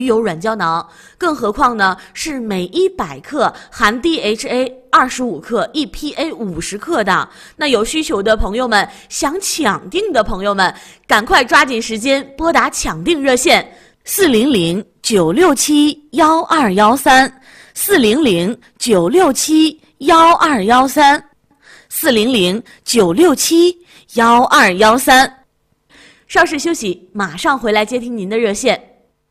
鱼油软胶囊，更何况呢是每100克含 DHA 25克、EPA 50克的。那有需求的朋友们，想抢订的朋友们，赶快抓紧时间拨打抢订热线400-967-1213，400-967-1213。稍事休息，马上回来接听您的热线。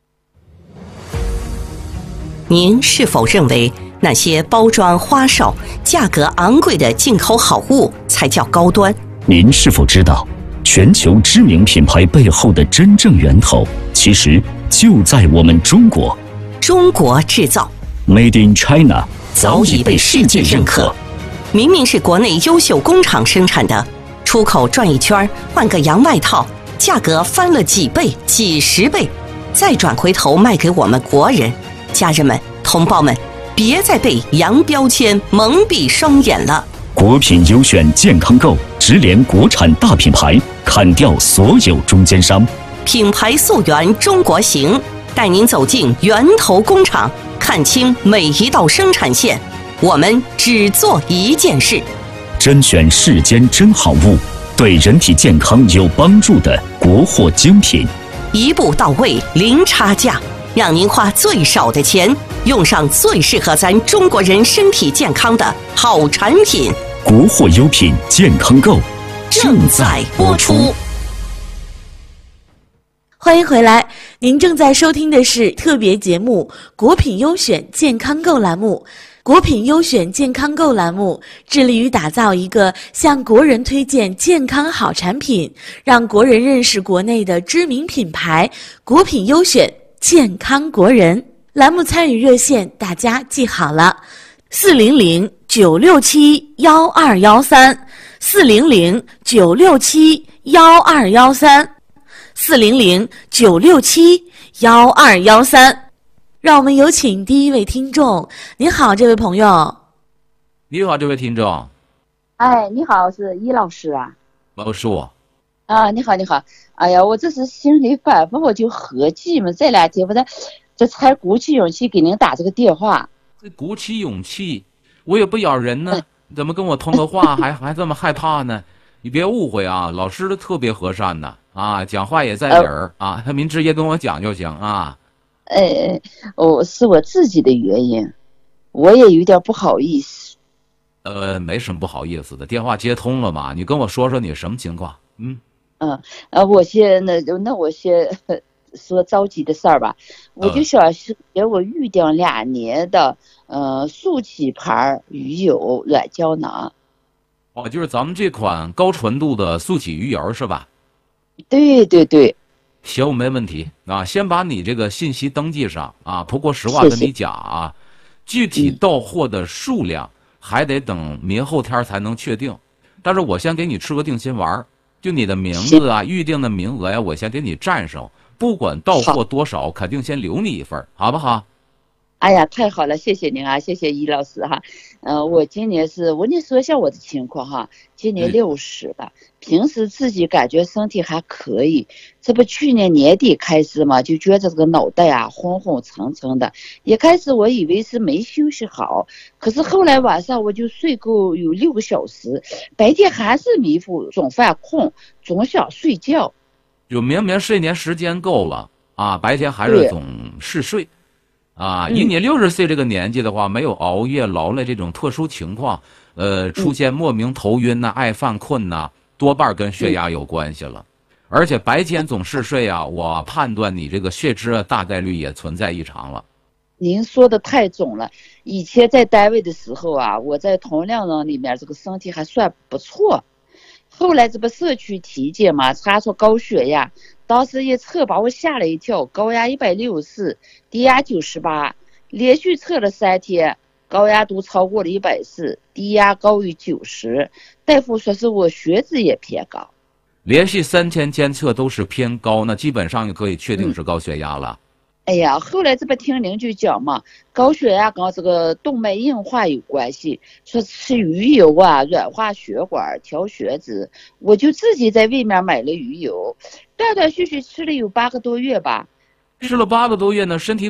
您是否认为那些包装花哨、价格昂贵的进口好物才叫高端？ 您是否知道，全球知名品牌背后的真正源头，其实就在我们中国。 中国制造 Made in China 早已被世界认可。 明明是国内优秀工厂生产的，出口转一圈换个洋外套，价格翻了几倍、几十倍，再转回头卖给我们国人。家人们、同胞们，别再被洋标签蒙蔽双眼了。 国品优选健康购直连国产大品牌，砍掉所有中间商， 品牌溯源中国行，带您走进源头工厂，看清每一道生产线。我们只做一件事， 甄选世间真好物，对人体健康有帮助的国货精品， 一步到位，零差价，让您花最少的钱，用上最适合咱中国人身体健康的好产品。 国货优品健康购正在播出。 欢迎回来，您正在收听的是特别节目《国品优选健康购》栏目。国品优选健康购栏目致力于打造一个向国人推荐健康好产品，让国人认识国内的知名品牌。国品优选健康国人栏目参与热线大家记好了，400-967-1213，400-967-1213。让我们有请第一位听众。您好，这位朋友。 你好，这位听众。 哎，你好，是易老师啊？ 是我。 啊，你好，你好。哎呀，我这是心里反复，我就合计嘛，这2天这才鼓起勇气给您打这个电话。 这鼓起勇气，我也不咬人呢，怎么跟我通个话还这么害怕呢？你别误会啊，老师都特别和善的啊，讲话也在理儿啊，您直接跟我讲就行啊。 是我自己的原因，我也有点不好意思。 没什么不好意思的，电话接通了嘛，你跟我说说你什么情况？ 我先说着急的事儿吧。我就想是给我预定2年的速起牌鱼油软胶囊。 哦，就是咱们这款高纯度的速起鱼油是吧？ 对对对。 行，没问题啊。先把你这个信息登记上啊。不过实话跟你讲啊，具体到货的数量还得等明后天才能确定。但是我先给你吃个定心丸，就你的名字啊、预定的名额呀，我先给你占上。不管到货多少，肯定先留你一份，好不好？ 哎呀，太好了，谢谢您啊，谢谢易老师哈。我今年我跟你说一下我的情况哈，今年60了，平时自己感觉身体还可以，这不去年年底开始嘛，就觉得这个脑袋啊昏昏沉沉的，也开始我以为是没休息好，可是后来晚上我就睡够有6个小时，白天还是迷糊，总犯困，总想睡觉。 就明明睡眠时间够了啊，白天还是总嗜睡。以你60岁这个年纪的话，没有熬夜劳累这种特殊情况，出现莫名头晕呐、爱犯困呐，多半跟血压有关系了。而且白天总嗜睡啊，我判断你这个血脂大概率也存在异常了。 您说的太准了，以前在单位的时候啊，我在同龄人里面这个身体还算不错，后来这不社区体检嘛，查出高血压。当时一测把我吓了一跳，高压164，低压98，连续测了3天，高压都超过了140，低压高于90，大夫说是我血脂也偏高。 连续3天监测都是偏高，那基本上就可以确定是高血压了。 哎呀，后来这不听邻居讲嘛，高血压跟这个动脉硬化有关系，说吃鱼油啊软化血管调血脂，我就自己在外面买了鱼油，断断续续吃了有8个多月吧。 吃了8个多月呢，身体